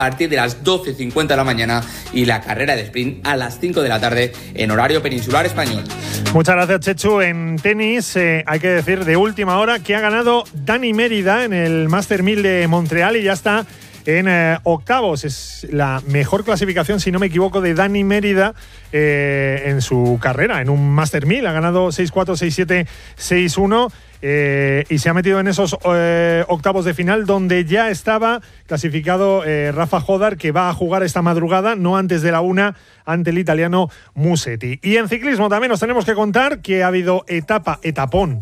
a partir de las 12:50 de la mañana y la carrera de sprint a las 5 de la tarde en horario peninsular español. Muchas gracias, Chechu. En tenis, hay que decir de última hora que ha ganado Dani Mérida en el Master 1000 de Montreal y ya está en octavos. Es la mejor clasificación, si no me equivoco, de Dani Mérida en su carrera, en un Master 1000. Ha ganado 6-4, 6-7, 6-1. Y se ha metido en esos octavos de final donde ya estaba clasificado Rafa Jodar, que va a jugar esta madrugada, no antes de la 1, ante el italiano Musetti. Y en ciclismo también nos tenemos que contar que ha habido etapón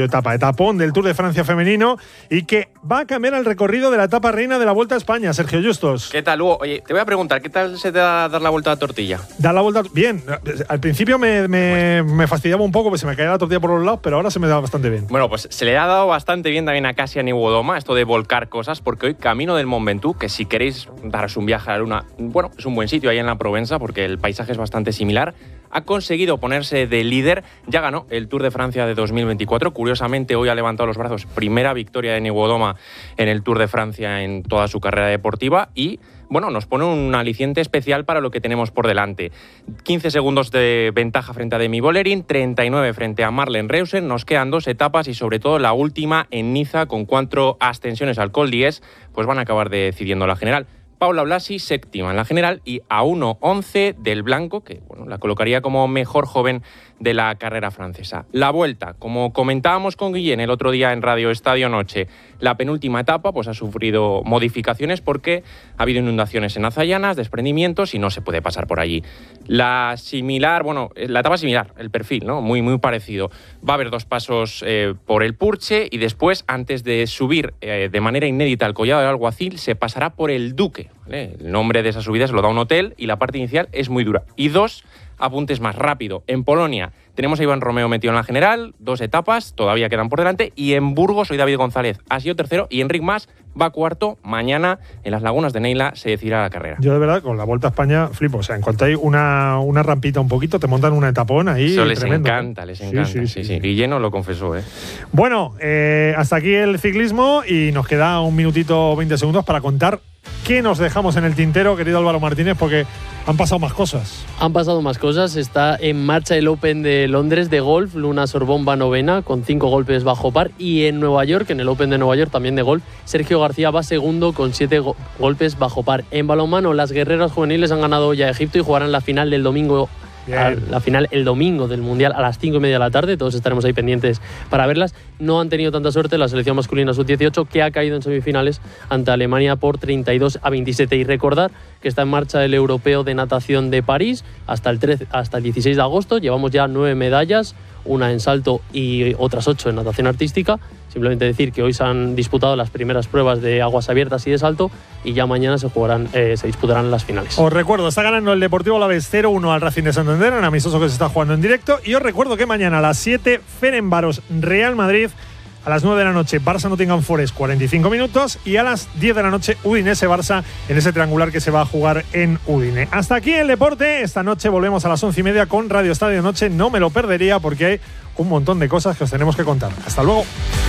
del Tour de Francia femenino y que va a cambiar el recorrido de la etapa reina de la Vuelta a España. Sergio Justos. ¿Qué tal, Hugo? Oye, te voy a preguntar, ¿qué tal se te da dar la vuelta a la tortilla? Dar la vuelta, bien. Al principio me fastidiaba un poco, porque se me caía la tortilla por los lados, pero ahora se me da bastante bien. Bueno, pues se le ha dado bastante bien también a Kasia Niewiadoma esto de volcar cosas, porque hoy camino del Mont Ventoux, que si queréis daros un viaje a la luna, bueno, es un buen sitio ahí en la Provenza, porque el paisaje es bastante similar, ha conseguido ponerse de líder, ya ganó el Tour de Francia de 2024, curiosamente hoy ha levantado los brazos, primera victoria de Niewiadoma en el Tour de Francia en toda su carrera deportiva y bueno, nos pone un aliciente especial para lo que tenemos por delante. 15 segundos de ventaja frente a Demi Vollering, 39 frente a Marlen Reusen. Nos quedan 2 etapas y sobre todo la última en Niza con 4 ascensiones al Col d'Huez, pues van a acabar decidiendo la general. Paula Blasi, séptima en la general y a 1:11 del Blanco, que bueno, la colocaría como mejor joven de la carrera francesa. La Vuelta, como comentábamos con Guillén el otro día en Radio Estadio Noche, la penúltima etapa pues ha sufrido modificaciones porque ha habido inundaciones en Azayanas, desprendimientos y no se puede pasar por allí. La etapa similar, el perfil, ¿no? Muy parecido. Va a haber 2 pasos por el Purche y después, antes de subir de manera inédita al Collado del Alguacil, se pasará por el Duque. ¿Vale? El nombre de esa subida se lo da un hotel y la parte inicial es muy dura. Y 2 apuntes más rápido. En Polonia tenemos a Iván Romeo metido en la general, 2 etapas, todavía quedan por delante. Y en Burgos hoy David González ha sido tercero y Enric Mas va cuarto. Mañana en las Lagunas de Neila se decidirá la carrera. Yo de verdad con la Vuelta a España flipo. O sea, en cuanto hay una rampita un poquito, te montan una etapón ahí. Eso les tremendo, encanta, les encanta. Sí. Guillén nos lo confesó, Bueno, hasta aquí el ciclismo y nos queda un minutito 20 segundos para contar qué nos dejamos en el tintero, querido Álvaro Martínez, porque han pasado más cosas. Está en marcha el Open de Londres de golf. Luna Sorbonne va novena con 5 golpes bajo par. Y en Nueva York, en el Open de Nueva York también de golf, Sergio García va segundo con 7 golpes bajo par. En balonmano, las guerreras juveniles han ganado ya a Egipto y jugarán la final del domingo. La final el domingo del Mundial a las 5:30 de la tarde. Todos estaremos ahí pendientes para verlas. No han tenido tanta suerte la selección masculina sub-18, que ha caído en semifinales ante Alemania por 32-27. Y recordar que está en marcha el Europeo de Natación de París hasta el 16 de agosto. Llevamos ya 9 medallas, una en salto y otras 8 en natación artística. Simplemente decir que hoy se han disputado las primeras pruebas de aguas abiertas y de salto y ya mañana se disputarán las finales. Os recuerdo, está ganando el Deportivo Alavés 0-1 al Racing de Santander, en amistoso que se está jugando en directo. Y os recuerdo que mañana a las 7, Ferencváros Real Madrid. A las 9 de la noche, Barça Nottingham Forest, 45 minutos. Y a las 10 de la noche, Udinese Barça, en ese triangular que se va a jugar en Udine. Hasta aquí el deporte. Esta noche volvemos a las 11:30 con Radio Estadio Noche. No me lo perdería porque hay un montón de cosas que os tenemos que contar. Hasta luego.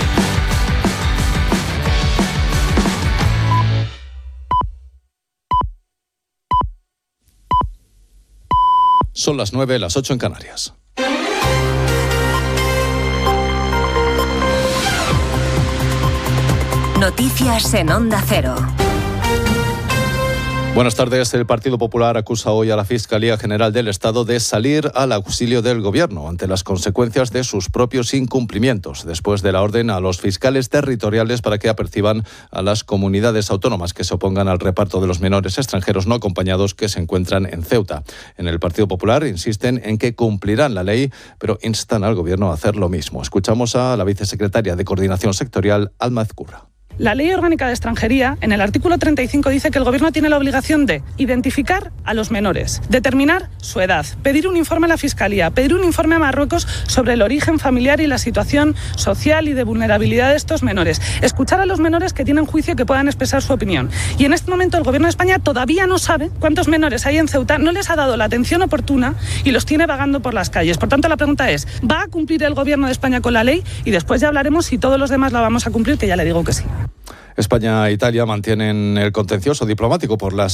Son las 9, las 8 en Canarias. Noticias en Onda Cero. Buenas tardes. El Partido Popular acusa hoy a la Fiscalía General del Estado de salir al auxilio del Gobierno ante las consecuencias de sus propios incumplimientos, después de la orden a los fiscales territoriales para que aperciban a las comunidades autónomas que se opongan al reparto de los menores extranjeros no acompañados que se encuentran en Ceuta. En el Partido Popular insisten en que cumplirán la ley, pero instan al Gobierno a hacer lo mismo. Escuchamos a la vicesecretaria de Coordinación Sectorial, Alma Ezcurra. La Ley Orgánica de Extranjería, en el artículo 35, dice que el Gobierno tiene la obligación de identificar a los menores, determinar su edad, pedir un informe a la Fiscalía, pedir un informe a Marruecos sobre el origen familiar y la situación social y de vulnerabilidad de estos menores, escuchar a los menores que tienen juicio y que puedan expresar su opinión. Y en este momento el Gobierno de España todavía no sabe cuántos menores hay en Ceuta, no les ha dado la atención oportuna y los tiene vagando por las calles. Por tanto, la pregunta es, ¿va a cumplir el Gobierno de España con la ley? Y después ya hablaremos si todos los demás la vamos a cumplir, que ya le digo que sí. España e Italia mantienen el contencioso diplomático por las